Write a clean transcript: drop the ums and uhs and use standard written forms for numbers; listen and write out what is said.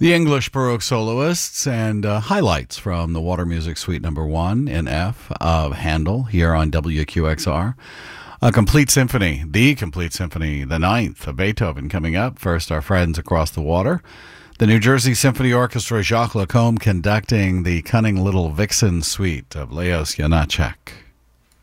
The English Baroque soloists and highlights from the Water Music Suite Number 1 in F of Handel here on WQXR. A complete symphony, the ninth of Beethoven coming up. First, our friends across the water. The New Jersey Symphony Orchestra, Jacques Lacombe conducting the Cunning Little Vixen Suite of Leos Janáček.